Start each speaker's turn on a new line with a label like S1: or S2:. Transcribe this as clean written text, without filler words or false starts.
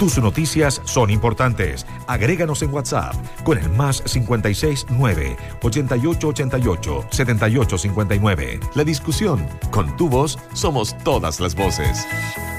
S1: Tus noticias son importantes. Agréganos en WhatsApp con el +56 9 8888 7859. La discusión, con tu voz, somos todas las voces.